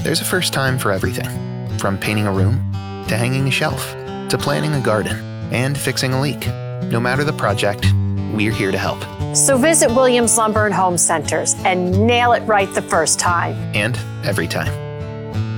There's a first time for everything, from painting a room, to hanging a shelf, to planting a garden, and fixing a leak. No matter the project, we're here to help. So visit Williams Lumber and Home Centers and nail it right the first time. And every time.